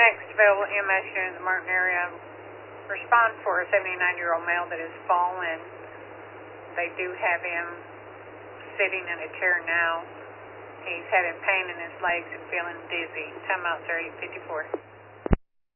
Next, available EMS unit in the Martin area. Respond for a 79-year-old male that has fallen. They do have him sitting in a chair now. He's having pain in his legs and feeling dizzy. Time out, sir, 854.